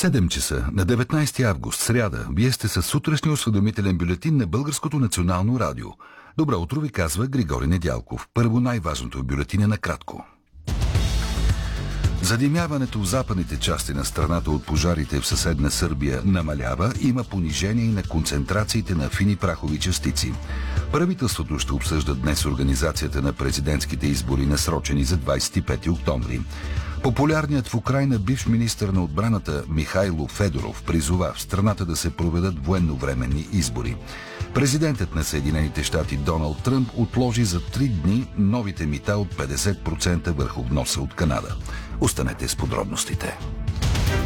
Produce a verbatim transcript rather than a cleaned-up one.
седем часа на деветнайсети август, сряда, вие сте със сутрешния осведомителен бюлетин на Българското национално радио. Добро утро ви казва Григорий Недялков. Първо най-важното в бюлетина накратко. Задимяването в западните части на страната от пожарите в съседна Сърбия намалява, има понижение и на концентрациите на фини прахови частици. Правителството ще обсъжда днес организацията на президентските избори, насрочени за двайсет и пети октомври. Популярният в Украйна бивш министър на отбраната Михайло Федоров призова в страната да се проведат военновременни избори. Президентът на Съединените щати Доналд Тръмп отложи за три дни новите мита от петдесет процента върху вноса от Канада. Останете с подробностите.